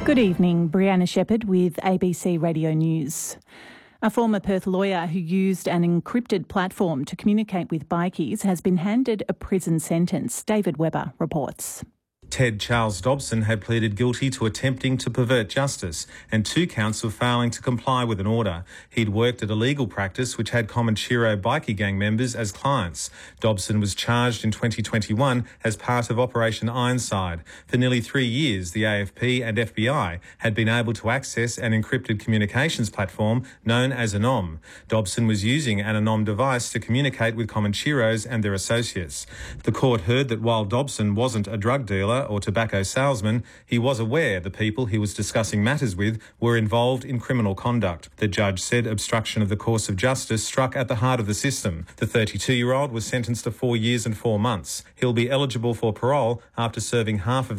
Good evening, Brianna Shepherd with ABC Radio News. A former Perth lawyer who used an encrypted platform to communicate with bikies has been handed a prison sentence. David Webber reports. Ted Charles Dobson had pleaded guilty to attempting to pervert justice and 2 counts of failing to comply with an order. He'd worked at a legal practice which had Comanchero bikie gang members as clients. Dobson was charged in 2021 as part of Operation Ironside. For nearly 3 years, the AFP and FBI had been able to access an encrypted communications platform known as Anom. Dobson was using an Anom device to communicate with Comancheros and their associates. The court heard that while Dobson wasn't a drug dealer or tobacco salesman, he was aware the people he was discussing matters with were involved in criminal conduct. The judge said obstruction of the course of justice struck at the heart of the system. The 32-year-old was sentenced to 4 years and 4 months. He'll be eligible for parole after serving half of